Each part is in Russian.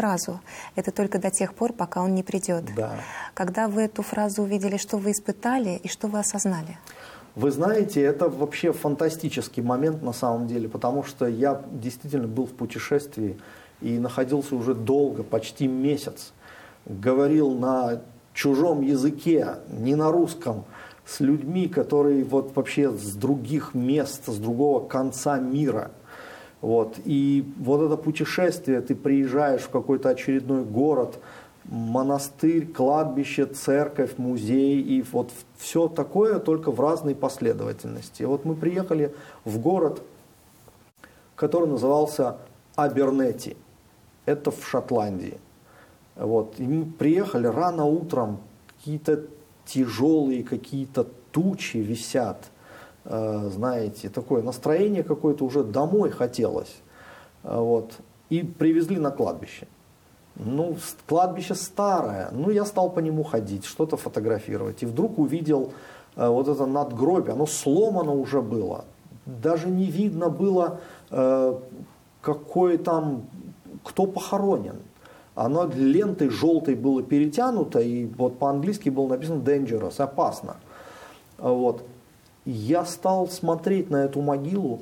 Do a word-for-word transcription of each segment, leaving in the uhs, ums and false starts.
фразу. Это только до тех пор, пока Он не придет. Да. Когда вы эту фразу увидели, что вы испытали и что вы осознали? Вы знаете, это вообще фантастический момент на самом деле, потому что я действительно был в путешествии и находился уже долго, почти месяц. Говорил на чужом языке, не на русском, с людьми, которые вот вообще с других мест, с другого конца мира. Вот. И вот это путешествие, ты приезжаешь в какой-то очередной город, монастырь, кладбище, церковь, музей, и вот все такое, только в разной последовательности. И вот мы приехали в город, который назывался Абернетти. Это в Шотландии. Вот. И мы приехали рано утром, какие-то тяжелые какие-то тучи висят, э, знаете, такое настроение какое-то уже домой хотелось. Э, вот. И привезли на кладбище. Ну, кладбище старое, ну, я стал по нему ходить, что-то фотографировать. И вдруг увидел э, вот это надгробие, оно сломано уже было. Даже не видно было, э, какой там, кто похоронен. Оно лентой желтой было перетянуто, и вот по-английски было написано dangerous, опасно. Вот. Я стал смотреть на эту могилу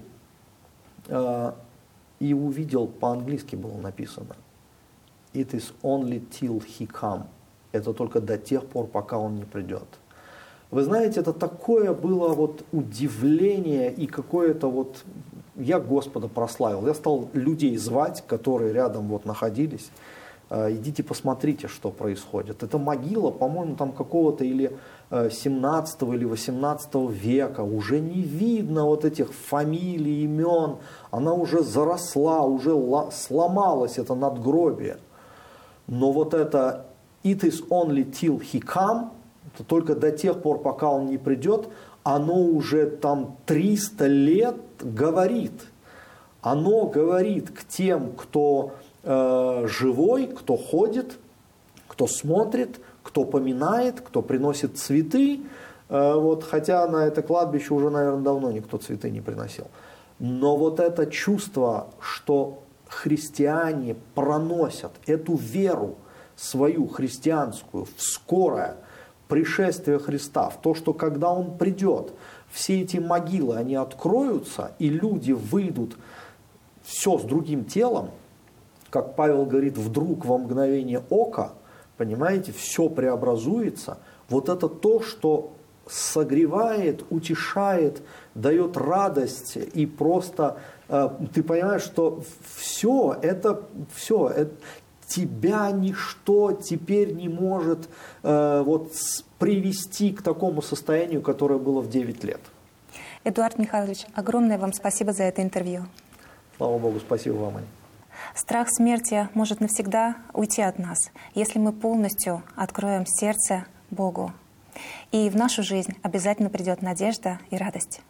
э, и увидел, по-английски было написано it is only till he come. Это только до тех пор, пока он не придет. Вы знаете, это такое было вот удивление и какое-то вот... Я Господа прославил. Я стал людей звать, которые рядом вот находились. Идите посмотрите, что происходит. Это могила, по-моему, там какого-то или семнадцатого или восемнадцатого века. Уже не видно вот этих фамилий, имен. Она уже заросла, уже сломалась, это надгробие. Но вот это it is only till he come, это только до тех пор, пока он не придет, оно уже там триста лет говорит. Оно говорит к тем, кто э, живой, кто ходит, кто смотрит, кто поминает, кто приносит цветы. Э, вот, хотя на это кладбище уже, наверное, давно никто цветы не приносил. Но вот это чувство, что христиане проносят эту веру свою христианскую в скорое пришествие Христа, в то, что когда Он придет, все эти могилы, они откроются, и люди выйдут все с другим телом, как Павел говорит, вдруг во мгновение ока, понимаете, все преобразуется. Вот это то, что согревает, утешает, дает радость, и просто э, ты понимаешь, что все это, все, это, тебя ничто теперь не может э, вот, привести к такому состоянию, которое было в девять лет. Эдуард Михайлович, огромное вам спасибо за это интервью. Слава Богу, спасибо вам, Аня. Страх смерти может навсегда уйти от нас, если мы полностью откроем сердце Богу. И в нашу жизнь обязательно придет надежда и радость.